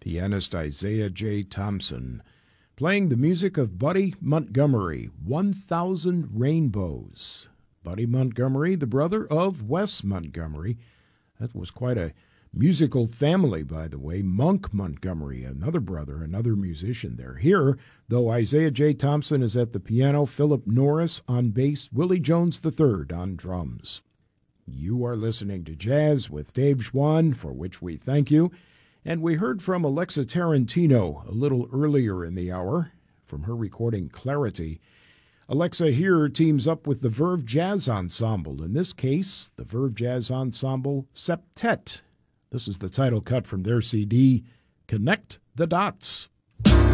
pianist Isaiah J. Thompson, playing the music of Buddy Montgomery, 1,000 Rainbows. Buddy Montgomery, the brother of Wes Montgomery. That was quite a musical family, by the way. Monk Montgomery, another brother, another musician there. Here, though, Isaiah J. Thompson is at the piano, Philip Norris on bass, Willie Jones III on drums. You are listening to Jazz with Dave Schwann, for which we thank you. And we heard from Alexa Tarantino a little earlier in the hour from her recording Clarity. Alexa here teams up with the Verve Jazz Ensemble. In this case, the Verve Jazz Ensemble Septet. This is the title cut from their CD, Connect the Dots.